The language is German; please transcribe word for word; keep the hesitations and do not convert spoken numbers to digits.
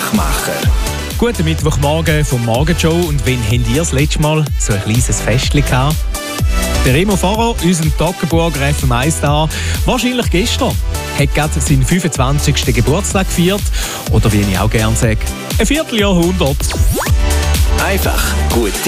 Mittwochmacher. Guten Mittwochmorgen vom Morgenshow. Und wann habt ihr das letzte Mal so ein kleines Festchen gehabt? Der Remo Farah, unser Toggenburger F M eins-Star, wahrscheinlich gestern, hat gerade seinen fünfundzwanzigsten Geburtstag gefeiert. Oder wie ich auch gerne sage, ein Vierteljahrhundert. Einfach gute